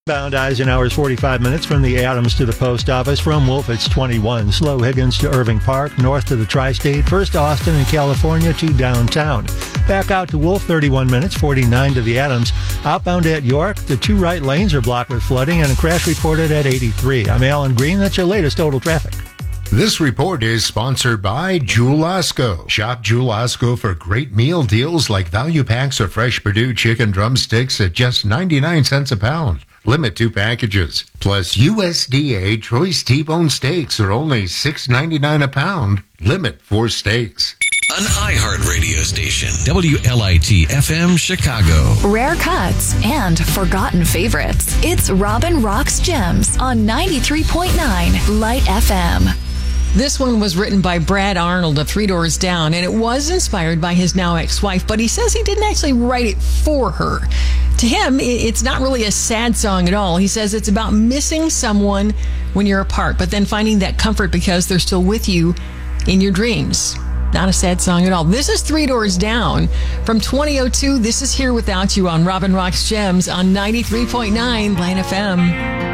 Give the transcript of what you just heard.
Bound Eisenhower's 45 minutes from the Adams to the post office. From Wolf, it's 21. Slow Higgins to Irving Park, north to the Tri-State, first to Austin and California to downtown. Back out to Wolf, 31 minutes, 49 to the Adams. Outbound at York, the two right lanes are blocked with flooding and a crash reported at 83. I'm Alan Green. That's your latest total traffic. This report is sponsored by Jewel-Osco. Shop Jewel-Osco for great meal deals like value packs of fresh Purdue chicken drumsticks at just 99 cents a pound. Limit 2 packages. Plus USDA choice T-bone steaks are only $6.99 a pound. Limit 4 steaks. An iHeart radio station. WLIT-FM Chicago. Rare cuts and forgotten favorites. It's Robin Rocks Gems on 93.9 Light FM. This one was written by Brad Arnold of Three Doors Down, and it was inspired by his now ex-wife, but he says he didn't actually write it for her. To him, it's not really a sad song at all. He says it's about missing someone when you're apart, but then finding that comfort because they're still with you in your dreams. Not a sad song at all. This is Three Doors Down from 2002. This is Here Without You on Robin Rocks Gems on 93.9 Light FM.